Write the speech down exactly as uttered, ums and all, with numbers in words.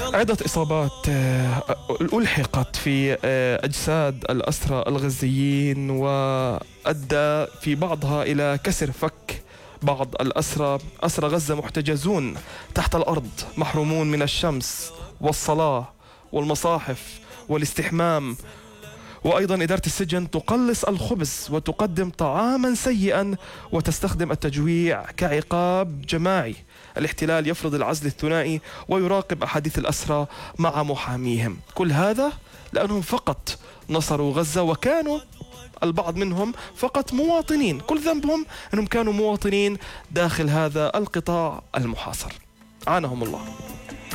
عدة إصابات ألحقت في أجساد الأسرى الغزيين، وأدى في بعضها إلى كسر فك بعض الأسرى. أسرى غزة محتجزون تحت الأرض، محرومون من الشمس والصلاة والمصاحف والاستحمام. وأيضا إدارة السجن تقلص الخبز وتقدم طعاما سيئا وتستخدم التجويع كعقاب جماعي. الاحتلال يفرض العزل الثنائي ويراقب أحاديث الأسرى مع محاميهم. كل هذا لأنهم فقط نصروا غزة، وكانوا البعض منهم فقط مواطنين، كل ذنبهم أنهم كانوا مواطنين داخل هذا القطاع المحاصر. عانهم الله.